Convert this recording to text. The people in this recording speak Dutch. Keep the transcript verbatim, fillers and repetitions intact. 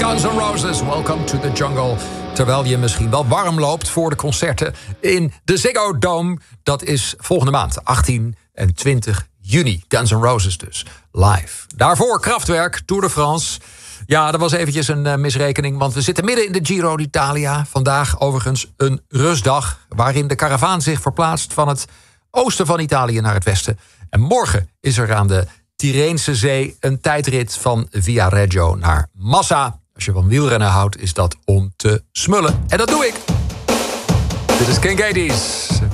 Guns N' Roses, Welcome to the Jungle. Terwijl je misschien wel warm loopt voor de concerten in de Ziggo Dome. Dat is volgende maand, achttien en twintig juni. Guns N' Roses dus, live. Daarvoor Kraftwerk, Tour de France. Ja, dat was eventjes een uh, misrekening, want we zitten midden in de Giro d'Italia. Vandaag overigens een rustdag, waarin de karavaan zich verplaatst van het oosten van Italië naar het westen. En morgen is er aan de Tirreense Zee een tijdrit van Viareggio naar Massa. Als je van wielrennen houdt, is dat om te smullen. En dat doe ik. Dit is King Hades.